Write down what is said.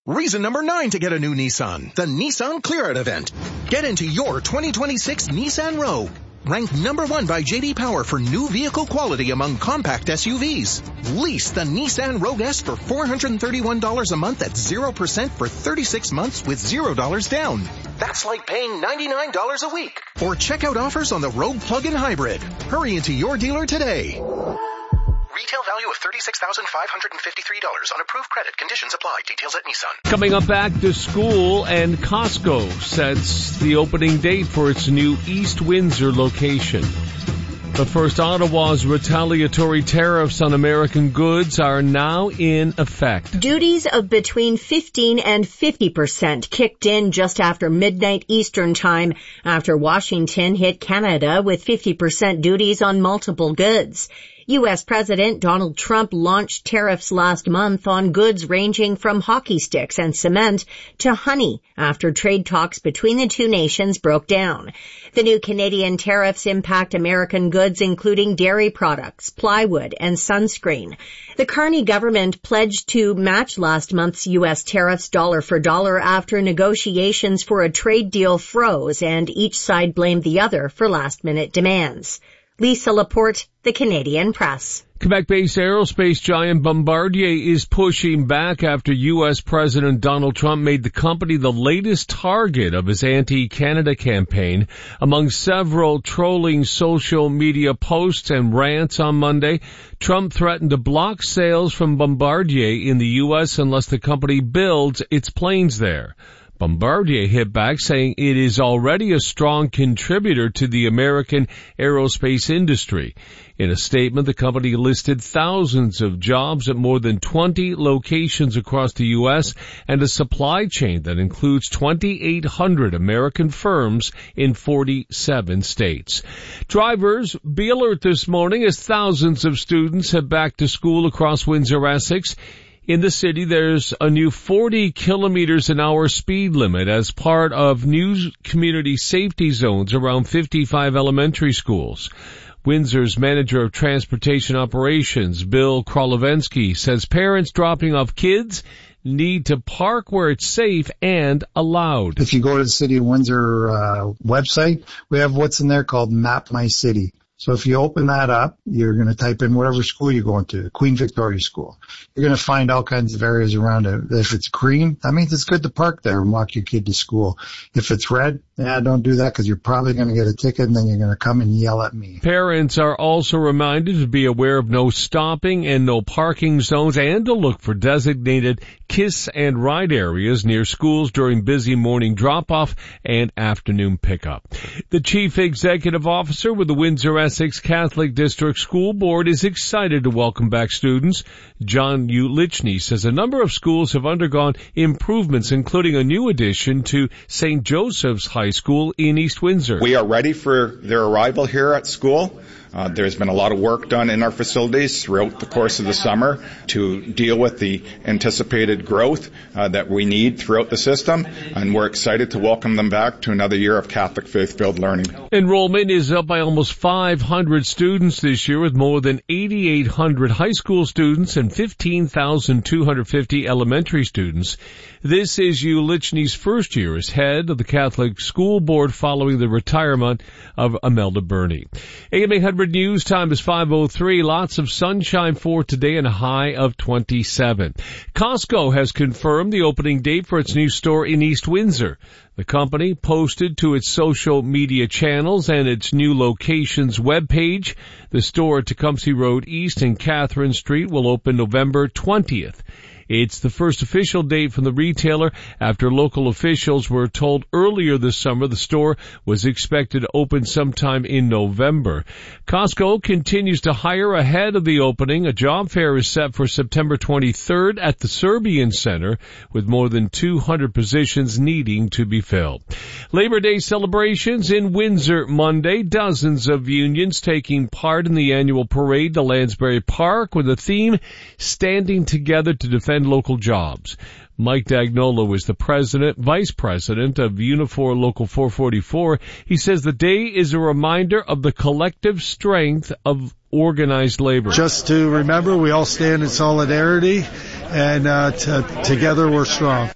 Reason number 9 to get a new Nissan, the Nissan Clear Out event. Get into your 2026 Nissan Rogue. Ranked number 1 by J.D. Power for new vehicle quality among compact SUVs. Lease the Nissan Rogue S for $431 a month at 0% for 36 months with $0 down. That's like paying $99 a week. Or check out offers on the Rogue Plug-in Hybrid. Hurry into your dealer today. Retail value of $36,553 on approved credit. Conditions apply. Details at Nissan. Coming up, back to school, and Costco sets the opening date for its new East Windsor location. But first, Ottawa's retaliatory tariffs on American goods are now in effect. Duties of between 15 and 50% kicked in just after midnight Eastern time after Washington hit Canada with 50% duties on multiple goods. U.S. President Donald Trump launched tariffs last month on goods ranging from hockey sticks and cement to honey after trade talks between the two nations broke down. The new Canadian tariffs impact American goods including dairy products, plywood, and sunscreen. The Carney government pledged to match last month's U.S. tariffs dollar for dollar after negotiations for a trade deal froze and each side blamed the other for last-minute demands. Lisa Laporte, The Canadian Press. Quebec-based aerospace giant Bombardier is pushing back after U.S. President Donald Trump made the company the latest target of his anti-Canada campaign. Among several trolling social media posts and rants on Monday, Trump threatened to block sales from Bombardier in the U.S. unless the company builds its planes there. Bombardier hit back, saying it is already a strong contributor to the American aerospace industry. In a statement, the company listed thousands of jobs at more than 20 locations across the U.S. and a supply chain that includes 2,800 American firms in 47 states. Drivers, be alert this morning as thousands of students head back to school across Windsor, Essex. In the city, there's a new 40 kilometers an hour speed limit as part of new community safety zones around 55 elementary schools. Windsor's manager of transportation operations, Bill Krolowensky, says parents dropping off kids need to park where it's safe and allowed. If you go to the City of Windsor website, we have what's in there called Map My City. So if you open that up, you're going to type in whatever school you're going to, Queen Victoria School. You're going to find all kinds of areas around it. If it's green, that means it's good to park there and walk your kid to school. If it's red, don't do that because you're probably going to get a ticket and then you're going to come and yell at me. Parents are also reminded to be aware of no stopping and no parking zones and to look for designated kiss and ride areas near schools during busy morning drop-off and afternoon pickup. The chief executive officer with the Windsor Essex Catholic District School Board is excited to welcome back students. John Ulichny says a number of schools have undergone improvements, including a new addition to St. Joseph's High School in East Windsor. We are ready for their arrival here at school. There's been a lot of work done in our facilities throughout the course of the summer to deal with the anticipated growth that we need throughout the system, and we're excited to welcome them back to another year of Catholic faith-filled learning. Enrollment is up by almost 500 students this year, with more than 8,800 high school students and 15,250 elementary students. This is Ulichny's first year as head of the Catholic School Board following the retirement of Imelda Burney. AM 800 News time is 5:03. Lots of sunshine for today and a high of 27. Costco has confirmed the opening date for its new store in East Windsor. The company posted to its social media channels and its new location's webpage. The store at Tecumseh Road East and Catherine Street will open November 20th. It's the first official date from the retailer after local officials were told earlier this summer the store was expected to open sometime in November. Costco continues to hire ahead of the opening. A job fair is set for September 23rd at the Serbian Center, with more than 200 positions needing to be filled. Labor Day celebrations in Windsor Monday. Dozens of unions taking part in the annual parade to Lansbury Park with a theme, Standing Together to Defend Local Jobs. Mike Dagnolo is the vice president of Unifor Local 444. He says the day is a reminder of the collective strength of organized labor. Just to remember, we all stand in solidarity, and together we're strong.